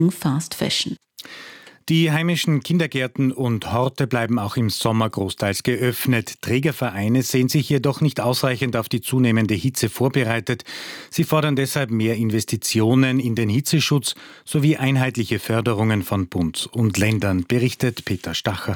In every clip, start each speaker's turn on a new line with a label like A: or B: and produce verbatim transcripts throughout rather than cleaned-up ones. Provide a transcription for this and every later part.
A: Fast Fashion.
B: Die heimischen Kindergärten und Horte bleiben auch im Sommer großteils geöffnet. Trägervereine sehen sich jedoch nicht ausreichend auf die zunehmende Hitze vorbereitet. Sie fordern deshalb mehr Investitionen in den Hitzeschutz sowie einheitliche Förderungen von Bund und Ländern, berichtet Peter Stacher.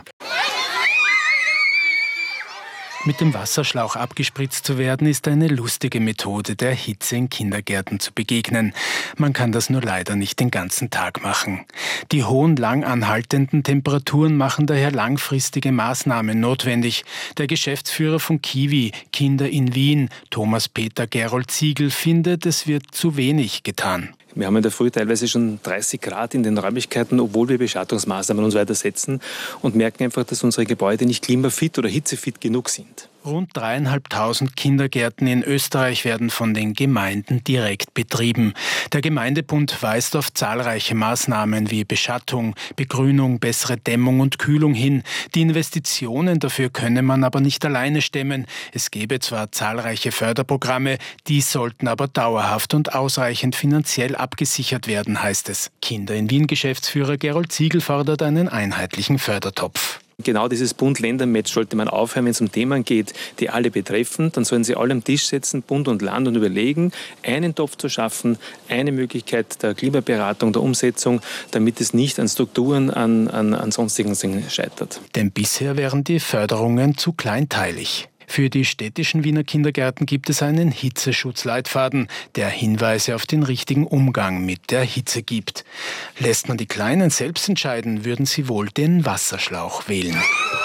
C: Mit dem Wasserschlauch abgespritzt zu werden, ist eine lustige Methode, der Hitze in Kindergärten zu begegnen. Man kann das nur leider nicht den ganzen Tag machen. Die hohen, lang anhaltenden Temperaturen machen daher langfristige Maßnahmen notwendig. Der Geschäftsführer von Kiwi, Kinder in Wien, Thomas Peter Gerold Ziegel, findet, es wird zu wenig getan.
D: Wir haben in der Früh teilweise schon dreißig Grad in den Räumlichkeiten, obwohl wir Beschattungsmaßnahmen und so weiter setzen und merken einfach, dass unsere Gebäude nicht klimafit oder hitzefit genug sind.
C: Rund dreieinhalbtausend Kindergärten in Österreich werden von den Gemeinden direkt betrieben. Der Gemeindebund weist auf zahlreiche Maßnahmen wie Beschattung, Begrünung, bessere Dämmung und Kühlung hin. Die Investitionen dafür könne man aber nicht alleine stemmen. Es gäbe zwar zahlreiche Förderprogramme, die sollten aber dauerhaft und ausreichend finanziell abgesichert werden, heißt es. Kinder in Wien Geschäftsführer Gerold Ziegel fordert einen einheitlichen Fördertopf.
D: Genau dieses Bund-Länder-Match sollte man aufhören, wenn es um Themen geht, die alle betreffen. Dann sollen sie alle am Tisch setzen, Bund und Land, und überlegen, einen Topf zu schaffen, eine Möglichkeit der Klimaberatung, der Umsetzung, damit es nicht an Strukturen, an, an, an sonstigen Dingen scheitert.
C: Denn bisher wären die Förderungen zu kleinteilig. Für die städtischen Wiener Kindergärten gibt es einen Hitzeschutzleitfaden, der Hinweise auf den richtigen Umgang mit der Hitze gibt. Lässt man die Kleinen selbst entscheiden, würden sie wohl den Wasserschlauch wählen.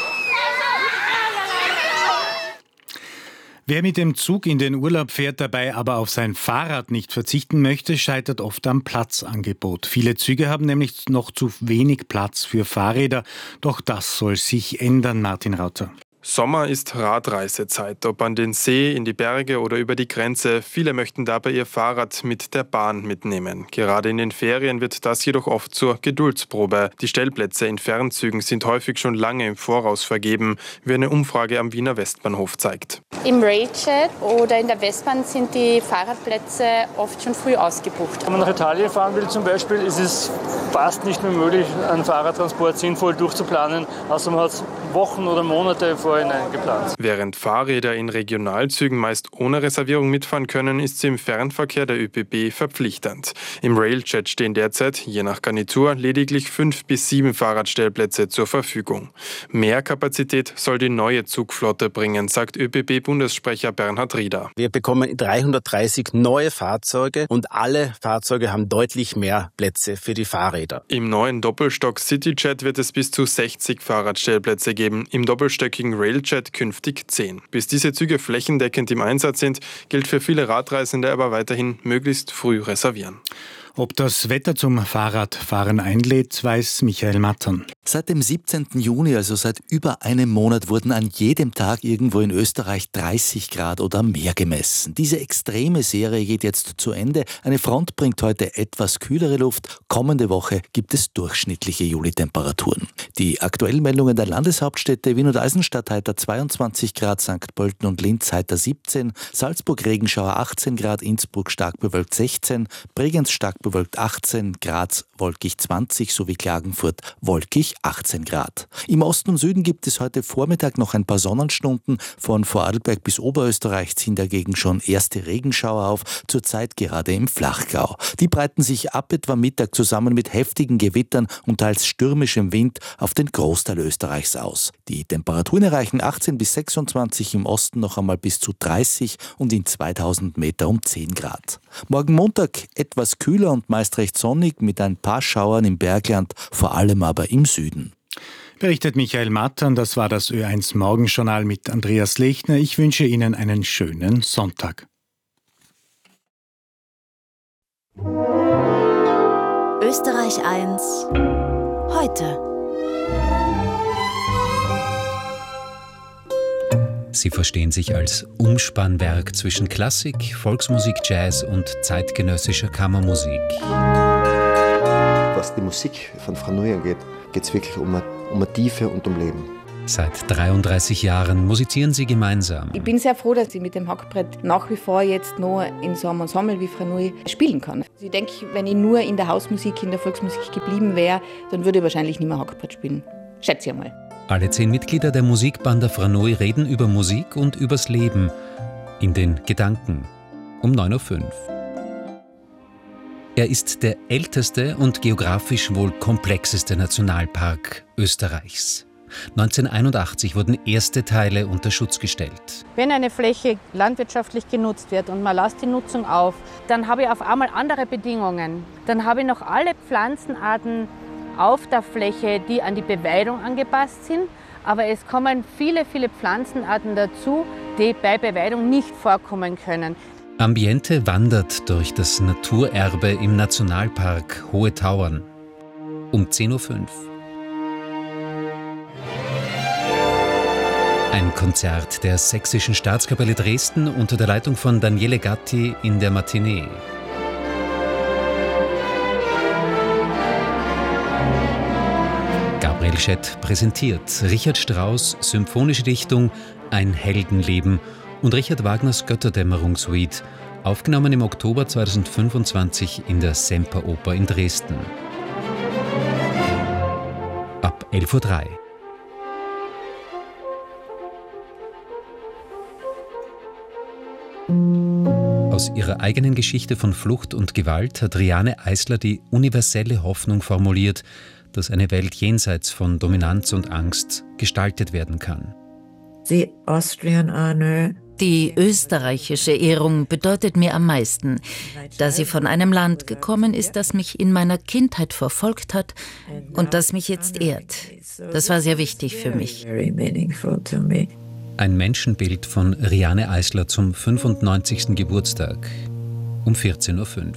B: Wer mit dem Zug in den Urlaub fährt, dabei aber auf sein Fahrrad nicht verzichten möchte, scheitert oft am Platzangebot. Viele Züge haben nämlich noch zu wenig Platz für Fahrräder. Doch das soll sich ändern, Martin Rauter.
E: Sommer ist Radreisezeit, ob an den See, in die Berge oder über die Grenze. Viele möchten dabei ihr Fahrrad mit der Bahn mitnehmen. Gerade in den Ferien wird das jedoch oft zur Geduldsprobe. Die Stellplätze in Fernzügen sind häufig schon lange im Voraus vergeben, wie eine Umfrage am Wiener Westbahnhof zeigt.
F: Im Railjet oder in der Westbahn sind die Fahrradplätze oft schon früh ausgebucht.
G: Wenn man nach Italien fahren will zum Beispiel, ist es fast nicht mehr möglich, einen Fahrradtransport sinnvoll durchzuplanen, außer man hat es Wochen oder Monate vorhinein geplant.
E: Während Fahrräder in Regionalzügen meist ohne Reservierung mitfahren können, ist sie im Fernverkehr der ÖBB verpflichtend. Im Railjet stehen derzeit, je nach Garnitur, lediglich fünf bis sieben Fahrradstellplätze zur Verfügung. Mehr Kapazität soll die neue Zugflotte bringen, sagt ÖBB-Bundessprecher Bernhard Rieder.
H: Wir bekommen dreihundertdreißig neue Fahrzeuge und alle Fahrzeuge haben deutlich mehr Plätze für die Fahrräder.
E: Im neuen Doppelstock CityJet wird es bis zu sechzig Fahrradstellplätze geben, im doppelstöckigen Railjet künftig zehn. Bis diese Züge flächendeckend im Einsatz sind, gilt für viele Radreisende aber weiterhin möglichst früh reservieren.
B: Ob das Wetter zum Fahrradfahren einlädt, weiß Michael Mattern.
I: Seit dem siebzehnten Juni, also seit über einem Monat, wurden an jedem Tag irgendwo in Österreich dreißig Grad oder mehr gemessen. Diese extreme Serie geht jetzt zu Ende. Eine Front bringt heute etwas kühlere Luft. Kommende Woche gibt es durchschnittliche Juli-Temperaturen. Die aktuellen Meldungen der Landeshauptstädte: Wien und Eisenstadt heiter zweiundzwanzig Grad, Sankt Pölten und Linz heiter siebzehn, Salzburg Regenschauer achtzehn Grad, Innsbruck stark bewölkt sechzehn, Bregenz stark bewölkt achtzehn, Graz wolkig zwanzig sowie Klagenfurt wolkig achtzehn Grad. Im Osten und Süden gibt es heute Vormittag noch ein paar Sonnenstunden. Von Vorarlberg bis Oberösterreich ziehen dagegen schon erste Regenschauer auf, zurzeit gerade im Flachgau. Die breiten sich ab etwa Mittag zusammen mit heftigen Gewittern und teils stürmischem Wind auf den Großteil Österreichs aus. Die Temperaturen erreichen achtzehn bis sechsundzwanzig, im Osten noch einmal bis zu dreißig und in zweitausend Meter um zehn Grad. Morgen Montag etwas kühler und meist recht sonnig mit ein paar Schauern im Bergland, vor allem aber im Süden.
B: Berichtet Michael Mattern, das war das Ö eins Morgenjournal mit Andreas Lechner. Ich wünsche Ihnen einen schönen Sonntag.
A: Österreich eins heute.
J: Sie verstehen sich als Umspannwerk zwischen Klassik, Volksmusik, Jazz und zeitgenössischer Kammermusik.
K: Was die Musik von Frau Nui angeht, geht es wirklich um eine, um eine Tiefe und um Leben.
J: Seit dreiunddreißig Jahren musizieren sie gemeinsam.
K: Ich bin sehr froh, dass ich mit dem Hackbrett nach wie vor jetzt noch in so einem Ensemble wie Franui spielen kann. Also ich denke, wenn ich nur in der Hausmusik, in der Volksmusik geblieben wäre, dann würde ich wahrscheinlich nicht mehr Hackbrett spielen. Schätze ich einmal.
J: Alle zehn Mitglieder der Musikbanda Franui reden über Musik und übers Leben. In den Gedanken. Um neun Uhr fünf. Er ist der älteste und geografisch wohl komplexeste Nationalpark Österreichs. neunzehnhunderteinundachtzig wurden erste Teile unter Schutz gestellt.
L: Wenn eine Fläche landwirtschaftlich genutzt wird und man lässt die Nutzung auf, dann habe ich auf einmal andere Bedingungen. Dann habe ich noch alle Pflanzenarten auf der Fläche, die an die Beweidung angepasst sind. Aber es kommen viele, viele Pflanzenarten dazu, die bei Beweidung nicht vorkommen können.
J: Ambiente wandert durch das Naturerbe im Nationalpark Hohe Tauern. Um zehn Uhr fünf. Ein Konzert der Sächsischen Staatskapelle Dresden unter der Leitung von Daniele Gatti in der Matinee. Gabriel Schett präsentiert Richard Strauss' symphonische Dichtung Ein Heldenleben und Richard Wagners Götterdämmerung-Suite, aufgenommen im Oktober zweitausendfünfundzwanzig in der Semperoper in Dresden. Ab elf Uhr drei. Aus ihrer eigenen Geschichte von Flucht und Gewalt hat Riane Eisler die universelle Hoffnung formuliert, dass eine Welt jenseits von Dominanz und Angst gestaltet werden kann.
M: The Austrian honor.
A: Die österreichische Ehrung bedeutet mir am meisten, da sie von einem Land gekommen ist, das mich in meiner Kindheit verfolgt hat und das mich jetzt ehrt. Das war sehr wichtig für mich.
J: Ein Menschenbild von Riane Eisler zum fünfundneunzigsten Geburtstag um vierzehn Uhr fünf.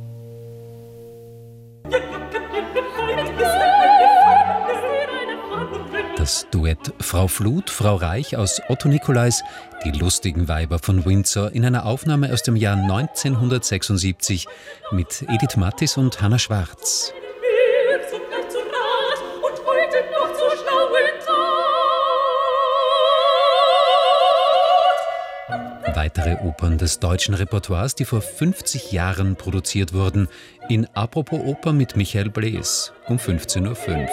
J: Das Duett Frau Flut, Frau Reich aus Otto Nicolais, die lustigen Weiber von Windsor in einer Aufnahme aus dem Jahr neunzehnhundertsechsundsiebzig mit Edith Mattis und Hanna Schwarz. Weitere Opern des deutschen Repertoires, die vor fünfzig Jahren produziert wurden, in Apropos Oper mit Michael Blees um fünfzehn Uhr fünf.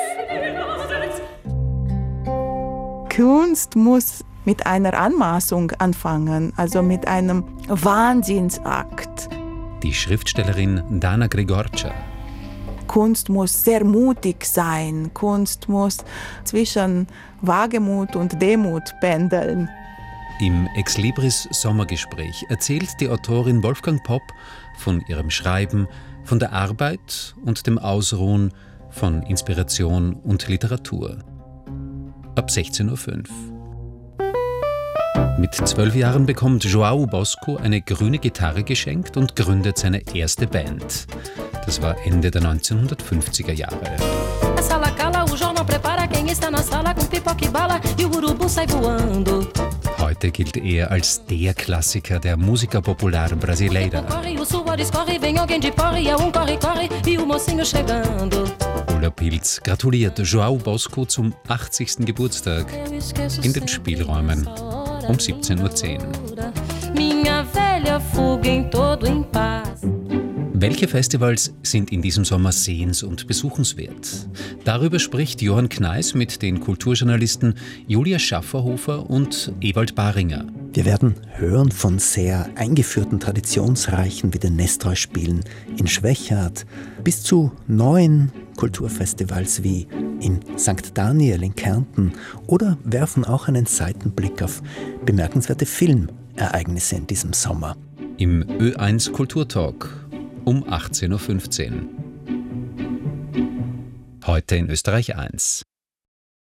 N: Kunst muss mit einer Anmaßung anfangen, also mit einem Wahnsinnsakt.
J: Die Schriftstellerin Dana Grigorcia.
N: Kunst muss sehr mutig sein. Kunst muss zwischen Wagemut und Demut pendeln.
J: Im Exlibris Sommergespräch erzählt die Autorin Wolfgang Popp von ihrem Schreiben, von der Arbeit und dem Ausruhen, von Inspiration und Literatur. Ab sechzehn Uhr fünf. Mit zwölf Jahren bekommt João Bosco eine grüne Gitarre geschenkt und gründet seine erste Band. Das war Ende der neunzehnhundertfünfziger Jahre. Heute gilt er als der Klassiker der Música Popular Brasileira. Ulla Pilz gratuliert João Bosco zum achtzigsten Geburtstag in den Spielräumen um siebzehn Uhr zehn. Welche Festivals sind in diesem Sommer sehens- und besuchenswert? Darüber spricht Johann Kneis mit den Kulturjournalisten Julia Schafferhofer und Ewald Baringer.
O: Wir werden hören von sehr eingeführten Traditionsreichen wie den Nestroy-Spielen in Schwechat bis zu neuen Kulturfestivals wie in Sankt Daniel in Kärnten oder werfen auch einen Seitenblick auf bemerkenswerte Filmereignisse in diesem Sommer.
J: Im Ö eins Kulturtalk um achtzehn Uhr fünfzehn. Heute in Österreich eins.